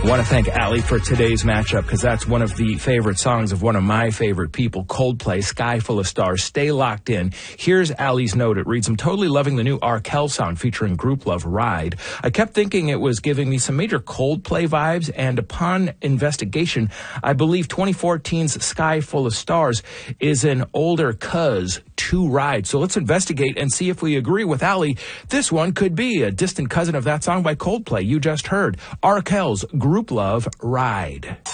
I want to thank Allie for today's matchup because that's one of the favorite songs of one of my favorite people, Coldplay, Sky Full of Stars. Stay locked in. Here's Allie's note. It reads, I'm totally loving the new Arkell sound featuring Group Love, Ride. I kept thinking it was giving me some major Coldplay vibes, and upon investigation, I believe 2014's Sky Full of Stars is an older cuz to Ride. So let's investigate and see if we agree with Allie. This one could be a distant cousin of that song by Coldplay you just heard. Arkell's Group Love, Ride.